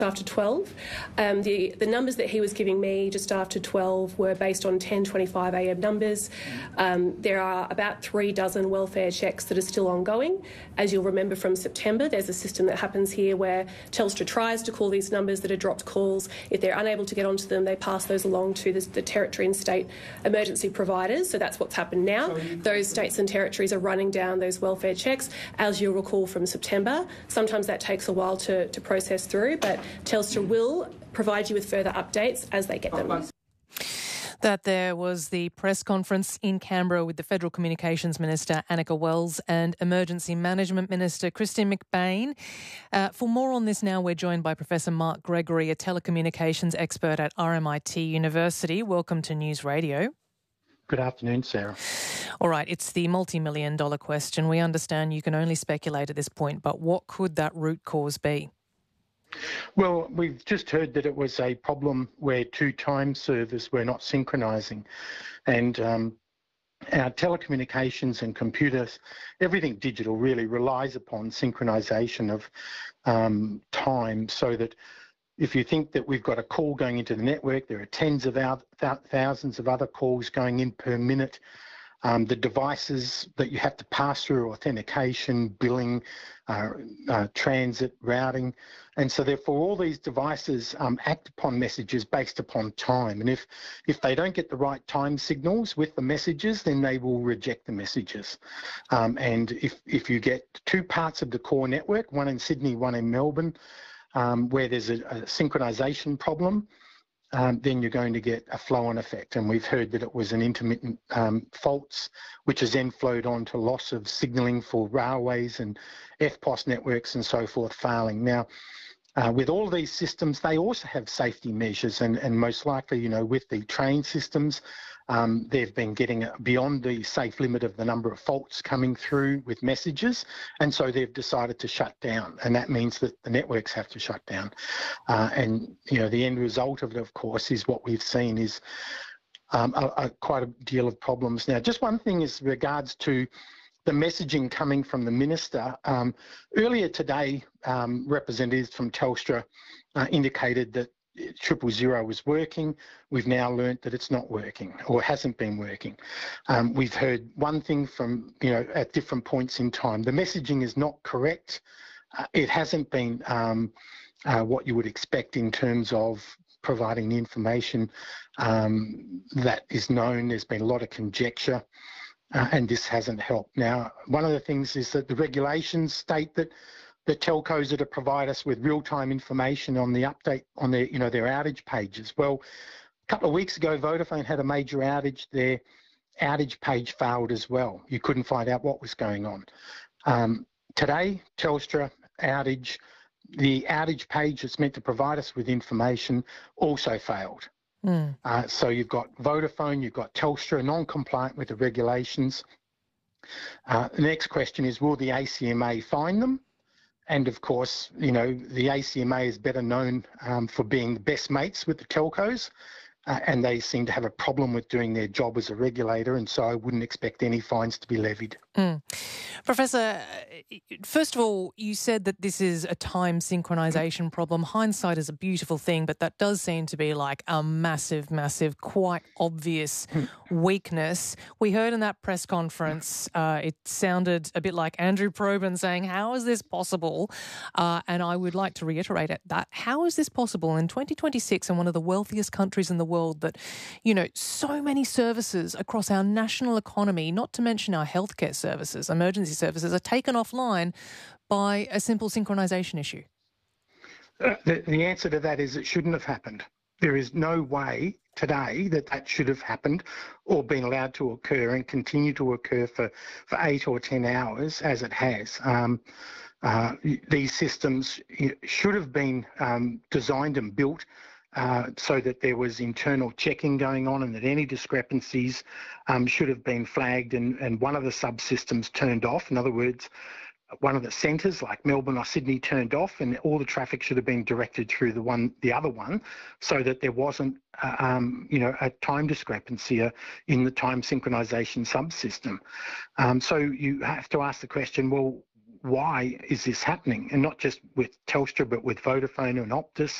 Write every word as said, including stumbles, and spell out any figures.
after twelve. Um, the, the numbers that he was giving me just after twelve were based on ten twenty-five a m numbers. Um, there are about three dozen welfare checks that are still ongoing. As you'll remember from September, there's a system that happens here where Telstra tries to call these numbers that are dropped calls. If they're unable to get onto them, they pass those along to the, the territory and state emergency providers. So that's what's happened now. Those states and territories are running down those welfare checks. As you'll recall from September, sometimes that takes a while to, to process through, but Telstra will provide you with further updates as they get them. That there was the press conference in Canberra with the Federal Communications Minister Annika Wells and Emergency Management Minister Christine McBain. Uh, for more on this now, we're joined by Professor Mark Gregory, a telecommunications expert at R M I T University. Welcome to News Radio. Good afternoon, Sarah. All right, it's the multi-million dollar question. We understand you can only speculate at this point, but what could that root cause be? Well, we've just heard that it was a problem where two time servers were not synchronising, and um, our telecommunications and computers, everything digital really relies upon synchronisation of um, time, so that if you think that we've got a call going into the network, there are tens of out, thousands of other calls going in per minute. Um, the devices that you have to pass through authentication, billing, uh, uh, transit, routing. And so therefore all these devices um, act upon messages based upon time. And if, if they don't get the right time signals with the messages, then they will reject the messages. Um, and if, if you get two parts of the core network, one in Sydney, one in Melbourne, um, where there's a, a synchronisation problem, Um, then you're going to get a flow-on effect. And we've heard that it was an intermittent um, faults, which has then flowed on to loss of signalling for railways and F P O S networks and so forth failing. Now, uh, with all of these systems, they also have safety measures, and, and most likely, you know, with the train systems, um, they've been getting beyond the safe limit of the number of faults coming through with messages, and so they've decided to shut down, and that means that the networks have to shut down. Uh, and, you know, the end result of it, of course, is what we've seen is um, a, a, quite a deal of problems. Now, just one thing is regards to the messaging coming from the minister. Um, earlier today, um, representatives from Telstra uh, indicated that triple zero was working. We've now learnt that it's not working or hasn't been working. Um, we've heard one thing from, you know, at different points in time. The messaging is not correct. Uh, it hasn't been um, uh, what you would expect in terms of providing the information um, that is known. There's been a lot of conjecture. Uh, and this hasn't helped. Now, one of the things is that the regulations state that the telcos are to provide us with real-time information on the update on their, you know, their outage pages. Well, a couple of weeks ago, Vodafone had a major outage. Their outage page failed as well. You couldn't find out what was going on. Um, today, Telstra outage, the outage page that's meant to provide us with information also failed. Mm. Uh, so you've got Vodafone, you've got Telstra, non-compliant with the regulations. Uh, the next question is, will the A C M A find them? And of course, you know, the A C M A is better known um, for being the best mates with the telcos, uh, and they seem to have a problem with doing their job as a regulator, and so I wouldn't expect any fines to be levied. Mm. Professor, first of all, you said that this is a time synchronisation problem. Hindsight is a beautiful thing, but that does seem to be like a massive, massive, quite obvious weakness. We heard in that press conference, uh, it sounded a bit like Andrew Probyn saying, how is this possible? Uh, and I would like to reiterate it, that how is this possible in twenty twenty-six in one of the wealthiest countries in the world that, you know, so many services across our national economy, not to mention our healthcare services, emergency services, are taken offline by a simple synchronisation issue? Uh, the, the answer to that is it shouldn't have happened. There is no way today that that should have happened or been allowed to occur and continue to occur for, for eight or ten hours as it has. Um, uh, these systems should have been um, designed and built Uh, so that there was internal checking going on, and that any discrepancies um, should have been flagged and, and one of the subsystems turned off. In other words, one of the centres like Melbourne or Sydney turned off, and all the traffic should have been directed through the one, the other one, so that there wasn't, uh, um, you know, a time discrepancy uh, in the time synchronisation subsystem. Um, so you have to ask the question, well, why is this happening? And not just with Telstra, but with Vodafone and Optus